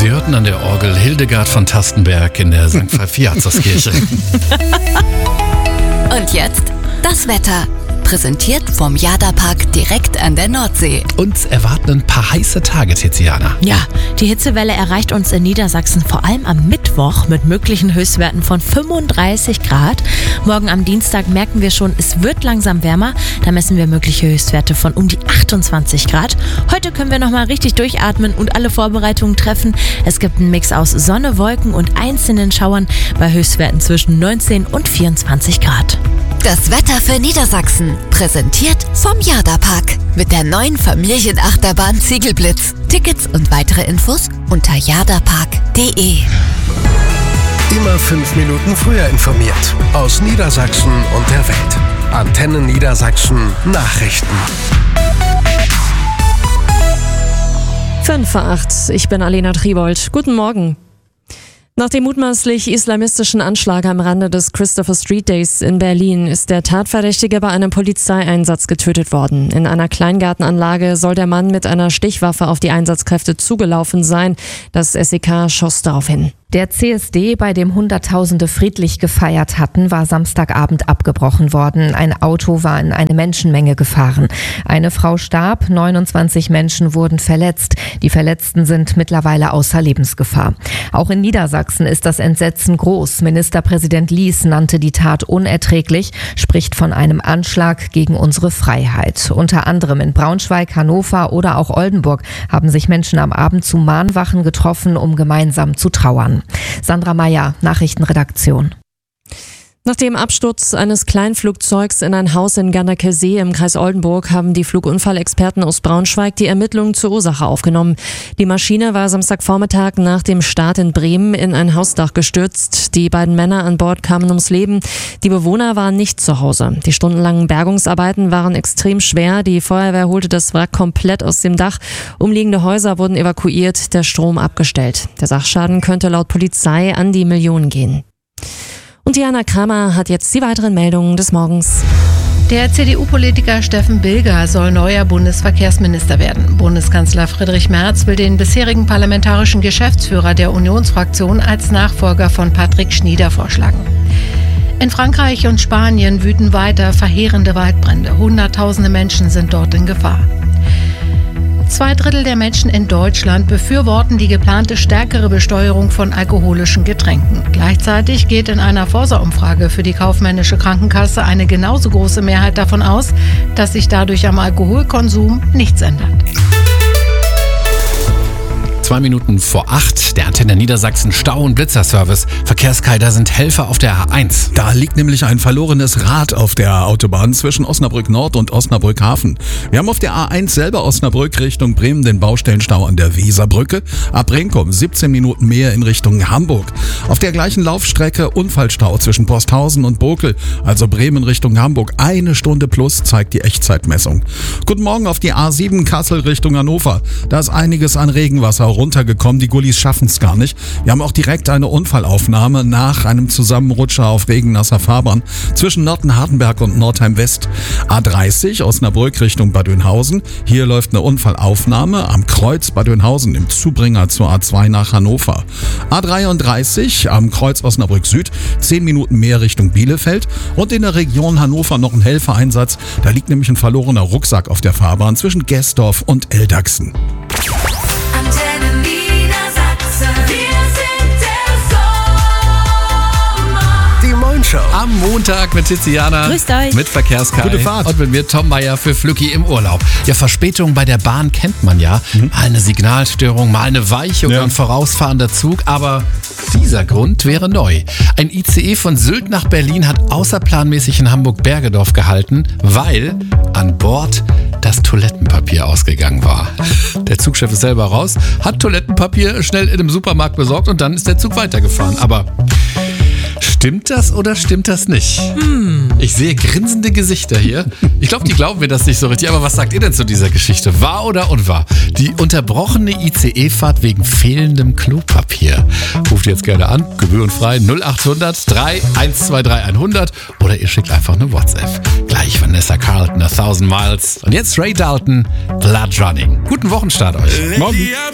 Sie hörten an der Orgel Hildegard von Tastenberg in der St. Pfalfiazuskirche. Und jetzt das Wetter. Präsentiert vom Jada-Park direkt an der Nordsee. Uns erwarten ein paar heiße Tage, Tiziana. Ja, die Hitzewelle erreicht uns in Niedersachsen vor allem am Mittwoch mit möglichen Höchstwerten von 35 Grad. Morgen am Dienstag merken wir schon, es wird langsam wärmer. Da messen wir mögliche Höchstwerte von um die 28 Grad. Heute können wir nochmal richtig durchatmen und alle Vorbereitungen treffen. Es gibt einen Mix aus Sonne, Wolken und einzelnen Schauern bei Höchstwerten zwischen 19 und 24 Grad. Das Wetter für Niedersachsen, präsentiert vom Jada-Park mit der neuen Familienachterbahn Ziegelblitz. Tickets und weitere Infos unter jadapark.de. Immer 5 Minuten früher informiert. Aus Niedersachsen und der Welt. Antenne Niedersachsen Nachrichten. 5:08, ich bin Alena Tribold. Guten Morgen. Nach dem mutmaßlich islamistischen Anschlag am Rande des Christopher Street Days in Berlin ist der Tatverdächtige bei einem Polizeieinsatz getötet worden. In einer Kleingartenanlage soll der Mann mit einer Stichwaffe auf die Einsatzkräfte zugelaufen sein. Das SEK schoss daraufhin. Der CSD, bei dem Hunderttausende friedlich gefeiert hatten, war Samstagabend abgebrochen worden. Ein Auto war in eine Menschenmenge gefahren. Eine Frau starb, 29 Menschen wurden verletzt. Die Verletzten sind mittlerweile außer Lebensgefahr. Auch in Niedersachsen ist das Entsetzen groß. Ministerpräsident Lies nannte die Tat unerträglich, spricht von einem Anschlag gegen unsere Freiheit. Unter anderem in Braunschweig, Hannover oder auch Oldenburg haben sich Menschen am Abend zu Mahnwachen getroffen, um gemeinsam zu trauern. Sandra Meyer, Nachrichtenredaktion. Nach dem Absturz eines Kleinflugzeugs in ein Haus in Ganderkesee im Kreis Oldenburg haben die Flugunfallexperten aus Braunschweig die Ermittlungen zur Ursache aufgenommen. Die Maschine war Samstagvormittag nach dem Start in Bremen in ein Hausdach gestürzt. Die beiden Männer an Bord kamen ums Leben. Die Bewohner waren nicht zu Hause. Die stundenlangen Bergungsarbeiten waren extrem schwer. Die Feuerwehr holte das Wrack komplett aus dem Dach. Umliegende Häuser wurden evakuiert, der Strom abgestellt. Der Sachschaden könnte laut Polizei an die Millionen gehen. Und Diana Kramer hat jetzt die weiteren Meldungen des Morgens. Der CDU-Politiker Steffen Bilger soll neuer Bundesverkehrsminister werden. Bundeskanzler Friedrich Merz will den bisherigen parlamentarischen Geschäftsführer der Unionsfraktion als Nachfolger von Patrick Schnieder vorschlagen. In Frankreich und Spanien wüten weiter verheerende Waldbrände. Hunderttausende Menschen sind dort in Gefahr. 2/3 der Menschen in Deutschland befürworten die geplante stärkere Besteuerung von alkoholischen Getränken. Gleichzeitig geht in einer Forsa-Umfrage für die kaufmännische Krankenkasse eine genauso große Mehrheit davon aus, dass sich dadurch am Alkoholkonsum nichts ändert. 2 Minuten vor 8, der Antenne Niedersachsen Stau- und Blitzerservice. Verkehrskei, da sind Helfer auf der A1. Da liegt nämlich ein verlorenes Rad auf der Autobahn zwischen Osnabrück Nord und Osnabrück Hafen. Wir haben auf der A1 selber Osnabrück Richtung Bremen den Baustellenstau an der Weserbrücke. Ab Brenkum 17 Minuten mehr in Richtung Hamburg. Auf der gleichen Laufstrecke Unfallstau zwischen Posthausen und Bokel, also Bremen Richtung Hamburg. 1 Stunde plus zeigt die Echtzeitmessung. Guten Morgen auf die A7 Kassel Richtung Hannover. Da ist einiges an Regenwasser runtergekommen. Die Gullis schaffen es gar nicht. Wir haben auch direkt eine Unfallaufnahme nach einem Zusammenrutscher auf regennasser Fahrbahn zwischen Nörten-Hardenberg und Nordheim West. A30 Osnabrück Richtung Bad Oeynhausen. Hier läuft eine Unfallaufnahme am Kreuz Bad Oeynhausen im Zubringer zur A2 nach Hannover. A33 am Kreuz Osnabrück Süd. 10 Minuten mehr Richtung Bielefeld. Und in der Region Hannover noch ein Helfereinsatz. Da liegt nämlich ein verlorener Rucksack auf der Fahrbahn zwischen Gesdorf und Eldachsen. Antenne Niedersachsen, wir sind der Sommer. Die Moin-Show. Am Montag mit Tiziana. Grüßt euch. Mit Verkehrskei. Gute Fahrt. Und mit mir Tom Meyer für Flücki im Urlaub. Ja, Verspätung bei der Bahn kennt man ja. Mal eine Signalstörung, mal eine Weiche oder ein vorausfahrender Zug. Aber dieser Grund wäre neu. Ein ICE von Sylt nach Berlin hat außerplanmäßig in Hamburg-Bergedorf gehalten, weil an Bord das Toilettenpapier ausgegangen war. Der Zugchef ist selber raus, hat Toilettenpapier schnell in einem Supermarkt besorgt und dann ist der Zug weitergefahren. Aber stimmt das oder stimmt das nicht? Ich sehe grinsende Gesichter hier. Ich glaube, die glauben mir das nicht so richtig. Aber was sagt ihr denn zu dieser Geschichte? Wahr oder unwahr? Die unterbrochene ICE-Fahrt wegen fehlendem Klopapier. Ruft jetzt gerne an, gebührenfrei 0800 3123 100 oder ihr schickt einfach eine WhatsApp. Gleich Vanessa Carlton, 1000 Miles. Und jetzt Ray Dalton, Blood Running. Guten Wochenstart euch. Morgen.